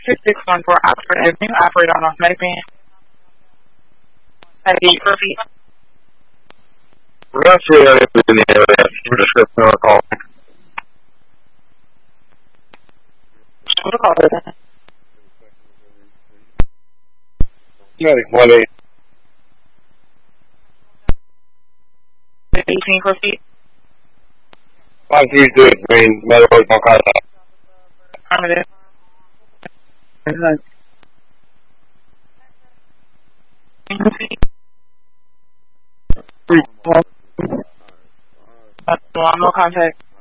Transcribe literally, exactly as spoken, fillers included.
six six one four Oxford Avenue, operator on North Medicine. At eight for feet. We're not sure that it's in the area. Your description or call. What's the call there? Medic one eight. eighteen for feet. five three two, Green, medical on contact. Affirmative. Three, one. No contact.